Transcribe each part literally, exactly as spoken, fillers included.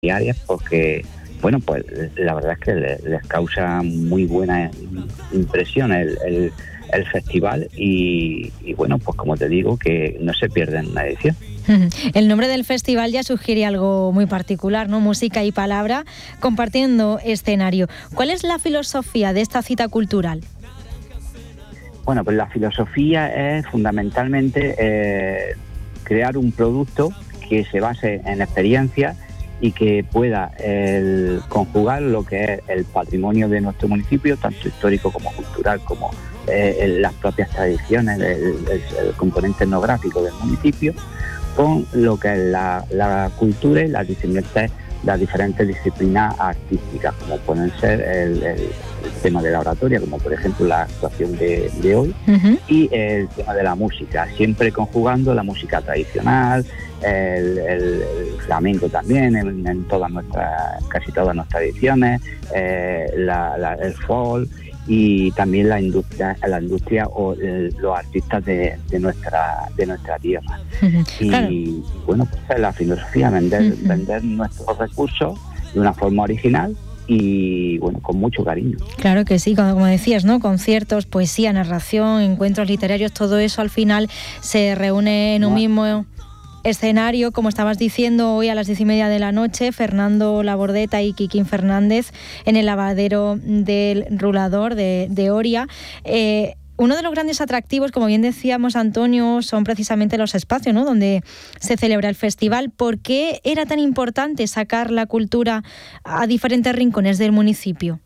diarias porque, bueno, pues la verdad es que les, les causa muy buena impresión el, el, el festival y, y, bueno, pues como te digo, que no se pierden una edición. El nombre del festival ya sugiere algo muy particular, ¿no? Música y palabra compartiendo escenario. ¿Cuál es la filosofía de esta cita cultural? Bueno, pues la filosofía es fundamentalmente eh, crear un producto que se base en experiencias y que pueda el, conjugar lo que es el patrimonio de nuestro municipio, tanto histórico como cultural, como eh, el, las propias tradiciones, el, el, el componente etnográfico del municipio, con lo que es la, la cultura y las diferentes, las diferentes disciplinas artísticas, como pueden ser el, el, el tema de la oratoria, como por ejemplo la actuación de, de hoy, uh-huh. y el tema de la música, siempre conjugando la música tradicional, el, el, el flamenco también, en, en todas nuestras, casi todas nuestras ediciones, eh, la, la, el folk, y también la industria, la industria o el, los artistas de, de nuestra de nuestra tierra. Uh-huh. Y claro. bueno, pues es la filosofía, vender, uh-huh. vender nuestros recursos de una forma original y bueno, con mucho cariño. Claro que sí, como, como decías, ¿no? Conciertos, poesía, narración, encuentros literarios, todo eso al final se reúne en un bueno. mismo escenario, como estabas diciendo, hoy a las diez y media de la noche, Fernando Labordeta y Kikín Fernández en el lavadero del Rulador de, de Oria. Eh, uno de los grandes atractivos, como bien decíamos, Antonio, son precisamente los espacios, ¿no?, donde se celebra el festival. ¿Por qué era tan importante sacar la cultura a diferentes rincones del municipio?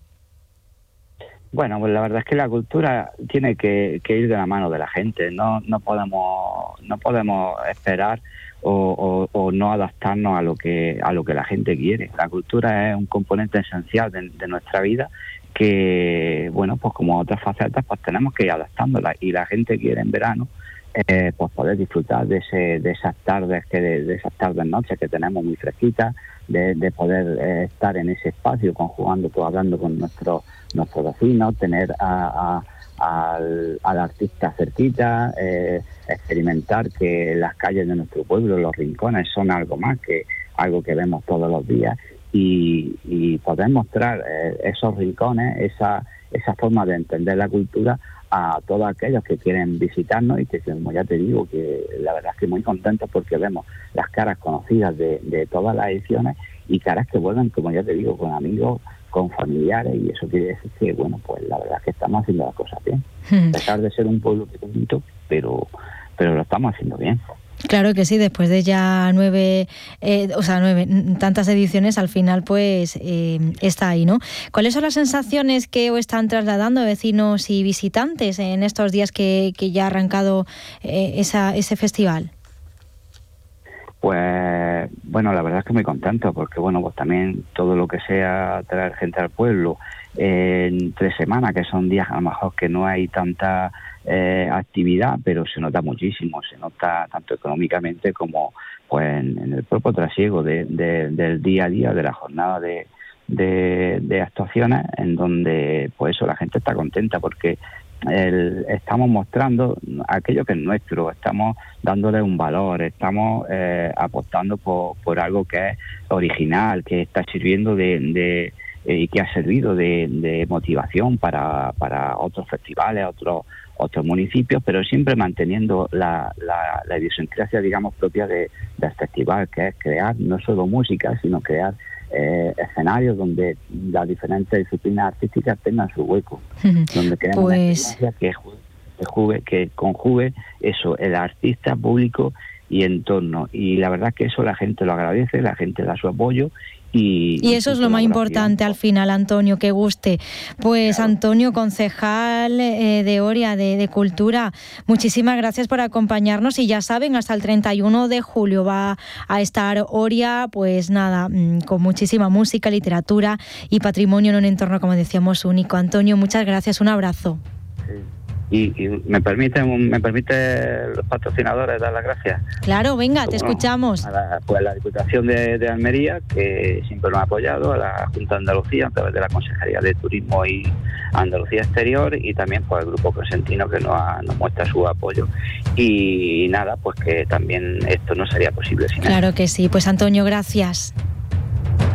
Bueno, pues la verdad es que la cultura tiene que, que ir de la mano de la gente. No, no podemos, no podemos esperar o, o, o no adaptarnos a lo que a lo que la gente quiere. La cultura es un componente esencial de, de nuestra vida que, bueno, pues como otras facetas, pues tenemos que ir adaptándola. Y la gente quiere en verano, eh, pues poder disfrutar de ese, de esas tardes que de, de esas tardes noches que tenemos muy fresquitas, de, de poder eh, estar en ese espacio conjugando, todo hablando con nuestros nuestros vecinos, tener a, a, al, al artista cerquita, eh, experimentar que las calles de nuestro pueblo, los rincones, son algo más que algo que vemos todos los días y, y poder mostrar eh, esos rincones, esa, esa forma de entender la cultura a todos aquellos que quieren visitarnos y que, como ya te digo, que la verdad es que muy contentos porque vemos las caras conocidas de, de todas las ediciones y caras que vuelven, como ya te digo, con amigos, con familiares, y eso quiere decir que, bueno, pues la verdad es que estamos haciendo las cosas bien. Hmm. A pesar de ser un pueblo pequeñito, pero, pero lo estamos haciendo bien. Claro que sí, después de ya nueve, eh, o sea, nueve, tantas ediciones, al final pues eh, está ahí, ¿no? ¿Cuáles son las sensaciones que os están trasladando vecinos y visitantes en estos días que, que ya ha arrancado eh, esa, ese festival? Pues bueno, la verdad es que muy contento porque bueno, pues también todo lo que sea traer gente al pueblo eh, en tres semanas, que son días a lo mejor que no hay tanta eh, actividad, pero se nota muchísimo, se nota tanto económicamente como pues en, en el propio trasiego de, de, del día a día, de la jornada de, de, de actuaciones, en donde pues eso, la gente está contenta porque El, estamos mostrando aquello que es nuestro, estamos dándole un valor, estamos eh, apostando por, por algo que es original, que está sirviendo de, de eh, y que ha servido de, de motivación para, para otros festivales, otros otros municipios, pero siempre manteniendo la, la, la idiosincrasia, digamos, propia de, del festival, que es crear no solo música, sino crear Eh, escenarios donde las diferentes disciplinas artísticas tengan su hueco, uh-huh. donde queremos pues... una experiencia que, que, jugue, que conjugue eso, el artista, público y entorno, y la verdad es que eso la gente lo agradece, la gente da su apoyo y, y eso y es lo más importante al final, Antonio, que guste. Pues claro. Antonio, concejal eh, de Oria de, de Cultura, muchísimas gracias por acompañarnos y ya saben, hasta el treinta y uno de julio va a estar Oria, pues nada, con muchísima música, literatura y patrimonio en un entorno, como decíamos, único. Antonio, muchas gracias, un abrazo. Sí. Y, y me permite me permite los patrocinadores dar las gracias. Claro, venga, te bueno, escuchamos. A la, pues la Diputación de, de Almería, que siempre nos ha apoyado, a la Junta de Andalucía a través de la Consejería de Turismo y Andalucía Exterior, y también pues el Grupo Crescentino, que nos, ha, nos muestra su apoyo. Y, y nada, pues que también esto no sería posible sin Claro él. que sí, pues Antonio, gracias.